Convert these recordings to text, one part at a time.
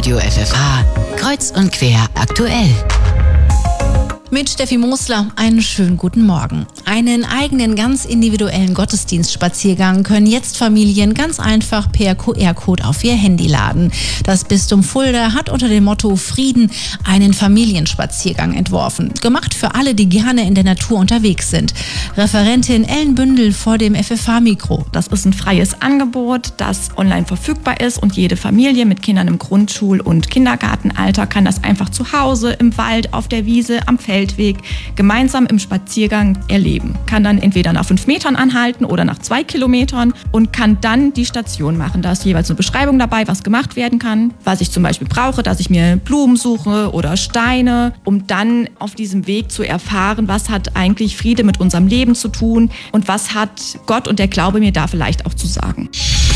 Radio FFH. Kreuz und quer aktuell. Mit Steffi Mosler, einen schönen guten Morgen. Einen eigenen, ganz individuellen Gottesdienstspaziergang können jetzt Familien ganz einfach per QR-Code auf ihr Handy laden. Das Bistum Fulda hat unter dem Motto Frieden einen Familienspaziergang entworfen. Gemacht für alle, die gerne in der Natur unterwegs sind. Referentin Ellen Bündel vor dem FFH-Mikro. Das ist ein freies Angebot, das online verfügbar ist und jede Familie mit Kindern im Grundschul- und Kindergartenalter kann das einfach zu Hause, im Wald, auf der Wiese, am Feldweg gemeinsam im Spaziergang erleben. Kann dann entweder nach 5 Metern anhalten oder nach 2 Kilometern und kann dann die Station machen. Da ist jeweils eine Beschreibung dabei, was gemacht werden kann, was ich zum Beispiel brauche, dass ich mir Blumen suche oder Steine, um dann auf diesem Weg zu erfahren, was hat eigentlich Friede mit unserem Leben zu tun und was hat Gott und der Glaube mir da vielleicht auch zu sagen.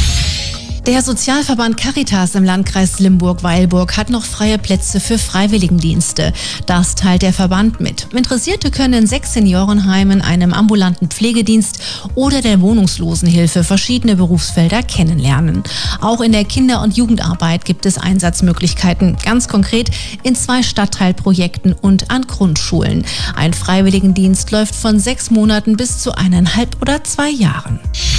Der Sozialverband Caritas im Landkreis Limburg-Weilburg hat noch freie Plätze für Freiwilligendienste. Das teilt der Verband mit. Interessierte können in 6 Seniorenheimen, einem ambulanten Pflegedienst oder der Wohnungslosenhilfe verschiedene Berufsfelder kennenlernen. Auch in der Kinder- und Jugendarbeit gibt es Einsatzmöglichkeiten, ganz konkret in 2 Stadtteilprojekten und an Grundschulen. Ein Freiwilligendienst läuft von 6 Monaten bis zu 1,5 oder 2 Jahren.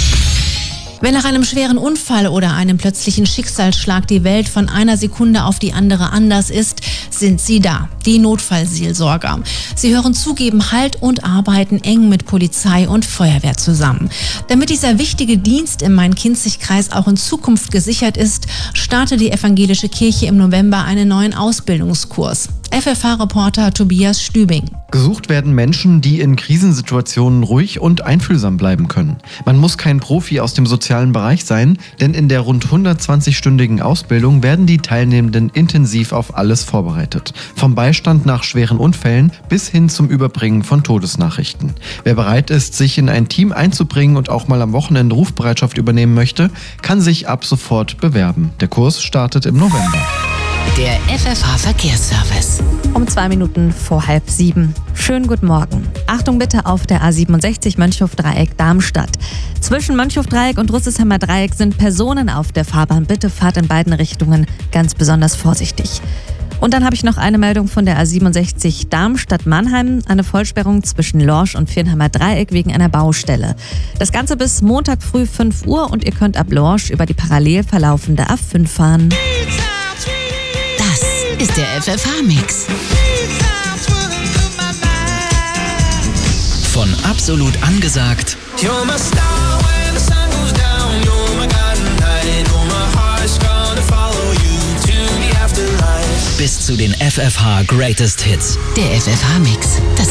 Wenn nach einem schweren Unfall oder einem plötzlichen Schicksalsschlag die Welt von einer Sekunde auf die andere anders ist, sind sie da, die Notfallseelsorger. Sie hören zu, geben Halt und arbeiten eng mit Polizei und Feuerwehr zusammen. Damit dieser wichtige Dienst im Main-Kinzig-Kreis auch in Zukunft gesichert ist, startet die Evangelische Kirche im November einen neuen Ausbildungskurs. FFH-Reporter Tobias Stübing. Gesucht werden Menschen, die in Krisensituationen ruhig und einfühlsam bleiben können. Man muss kein Profi aus dem sozialen Bereich sein, denn in der rund 120-stündigen Ausbildung werden die Teilnehmenden intensiv auf alles vorbereitet. Vom Beistand nach schweren Unfällen bis hin zum Überbringen von Todesnachrichten. Wer bereit ist, sich in ein Team einzubringen und auch mal am Wochenende Rufbereitschaft übernehmen möchte, kann sich ab sofort bewerben. Der Kurs startet im November. Der FFH-Verkehrsservice. Um 2 Minuten vor 6:30. Schönen guten Morgen. Achtung bitte auf der A67 Mönchhof-Dreieck Darmstadt. Zwischen Mönchhof-Dreieck und Rüsselsheimer Dreieck sind Personen auf der Fahrbahn. Bitte fahrt in beiden Richtungen ganz besonders vorsichtig. Und dann habe ich noch eine Meldung von der A67 Darmstadt-Mannheim. Eine Vollsperrung zwischen Lorsch und Viernheimer Dreieck wegen einer Baustelle. Das Ganze bis Montag früh 5 Uhr und ihr könnt ab Lorsch über die parallel verlaufende A5 fahren. Das ist der FFH-Mix. Von absolut angesagt bis zu den FFH Greatest Hits. Der FFH-Mix, das